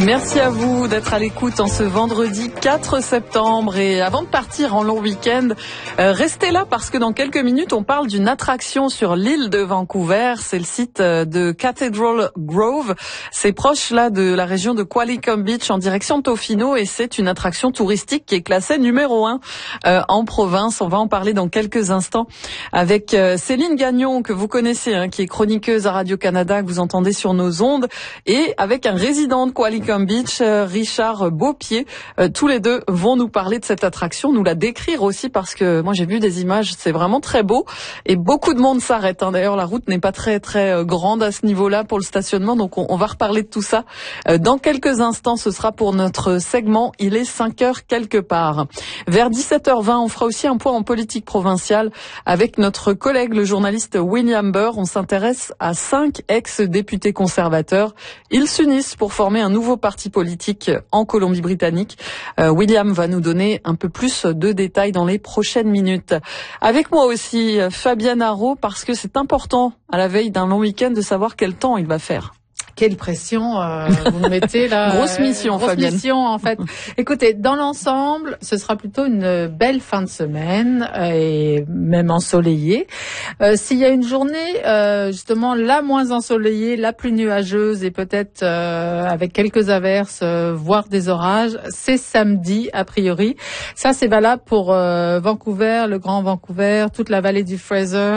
Merci à vous d'être à l'écoute en ce vendredi 4 septembre. Et avant de partir en long week-end, restez là parce que dans quelques minutes, on parle d'une attraction sur l'île de Vancouver. C'est le site de Cathedral Grove. C'est proche là de la région de Qualicum Beach en direction de Tofino et c'est une attraction touristique qui est classée numéro 1 en province. On va en parler dans quelques instants avec Céline Gagnon que vous connaissez, qui est chroniqueuse à Radio-Canada, que vous entendez sur nos ondes, et avec un résident de Qualicum Beach, Richard Beaupied. Tous les deux vont nous parler de cette attraction, nous la décrire aussi parce que moi j'ai vu des images, c'est vraiment très beau et beaucoup de monde s'arrête. D'ailleurs la route n'est pas très grande à ce niveau-là pour le stationnement, donc on va reparler de tout ça dans quelques instants. Ce sera pour notre segment Il est 5h quelque part. Vers 17h20, on fera aussi un point en politique provinciale avec notre collègue le journaliste William Burr. On s'intéresse à 5 ex-députés conservateurs. Ils s'unissent pour former un nouveau parti politique en Colombie-Britannique. William va nous donner un peu plus de détails dans les prochaines minutes. Avec moi aussi, Fabienne Haro, parce que c'est important à la veille d'un long week-end de savoir quel temps il va faire. Quelle pression vous me mettez là. Grosse mission, Fabienne. Grosse mission, en fait. Écoutez, dans l'ensemble, ce sera plutôt une belle fin de semaine et même ensoleillée. S'il y a une journée, justement, la moins ensoleillée, la plus nuageuse et peut-être avec quelques averses, voire des orages, c'est samedi, a priori. Ça, c'est valable pour Vancouver, le Grand Vancouver, toute la vallée du Fraser,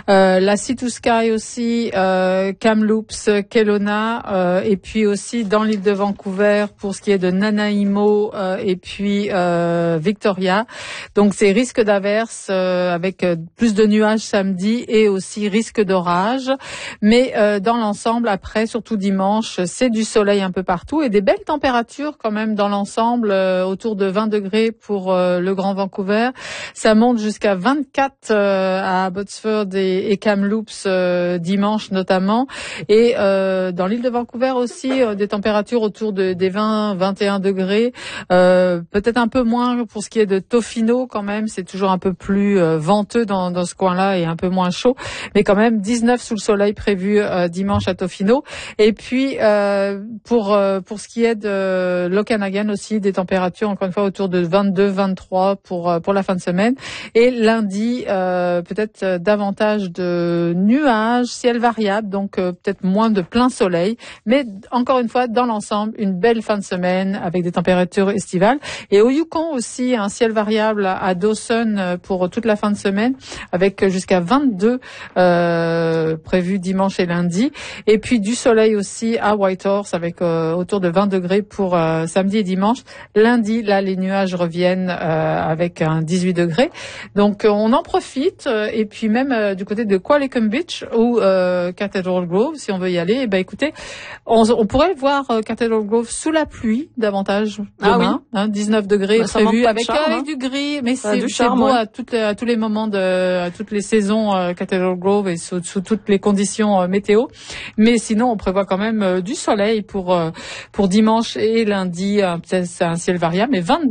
la Sea to Sky aussi, Kamloops, Kelowna, et puis aussi dans l'île de Vancouver pour ce qui est de Nanaimo et puis Victoria. Donc c'est risque d'averse avec plus de nuages samedi et aussi risque d'orage. Mais dans l'ensemble, après, surtout dimanche, c'est du soleil un peu partout et des belles températures quand même dans l'ensemble, autour de 20 degrés pour le Grand Vancouver. Ça monte jusqu'à 24 à Abbotsford et Kamloops dimanche notamment. Et dans l'île de Vancouver aussi, des températures autour des 20-21 degrés. Peut-être un peu moins pour ce qui est de Tofino quand même. C'est toujours un peu plus venteux dans ce coin-là et un peu moins chaud. Mais quand même 19 sous le soleil prévu dimanche à Tofino. Et puis pour ce qui est de l'Okanagan aussi, des températures encore une fois autour de 22-23 pour la fin de semaine. Et lundi, peut-être davantage de nuages, ciel variable, donc peut-être moins de plein soleil. Mais encore une fois, dans l'ensemble, une belle fin de semaine avec des températures estivales. Et au Yukon aussi, un ciel variable à Dawson pour toute la fin de semaine avec jusqu'à 22 prévu dimanche et lundi. Et puis du soleil aussi à Whitehorse avec autour de 20 degrés pour samedi et dimanche. Lundi, là, les nuages reviennent avec un 18 degrés. Donc on en profite. Et puis même du côté de Qualicum Beach ou Cathedral Grove, si on veut y aller, écoutez, on pourrait voir Cathedral Grove sous la pluie davantage demain, 19 degrés prévu avec du gris, mais c'est beau à tous les moments à toutes les saisons Cathedral Grove et sous toutes les conditions météo. Mais sinon, on prévoit quand même du soleil pour dimanche et lundi, peut-être un ciel variable, mais 22